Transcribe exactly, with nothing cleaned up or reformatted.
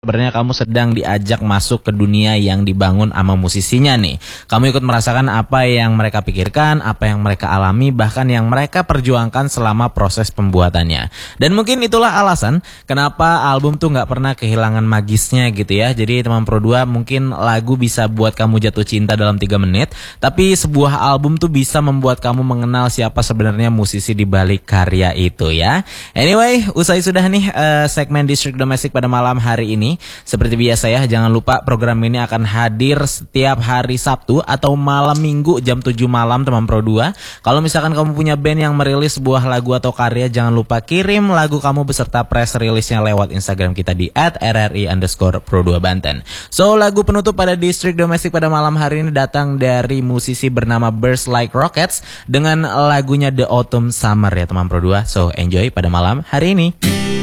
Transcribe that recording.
Sebenarnya kamu sedang diajak masuk ke dunia yang dibangun sama musisinya nih. Kamu ikut merasakan apa yang mereka pikirkan, apa yang mereka alami, bahkan yang mereka perjuangkan selama proses pembuatannya. Dan mungkin itulah alasan kenapa album tuh gak pernah kehilangan magisnya gitu ya. Jadi teman Pro dua, mungkin lagu bisa buat kamu jatuh cinta dalam tiga menit, tapi sebuah album tuh bisa membuat kamu mengenal siapa sebenarnya musisi di balik karya itu ya. Anyway, usai sudah nih uh, segmen Distrik Domestik pada malam hari ini. Seperti biasa ya, jangan lupa program ini akan hadir setiap hari Sabtu atau malam Minggu jam tujuh malam teman Pro dua. Kalau misalkan kamu punya band yang merilis sebuah lagu atau karya, jangan lupa kirim lagu kamu beserta press release-nya lewat Instagram kita di at r r i underscore pro dua banten. So, lagu penutup pada Distrik Domestik pada malam hari ini datang dari musisi bernama Burst Like Rockets dengan lagunya The Autumn Summer ya teman Pro dua. So, enjoy pada malam hari ini.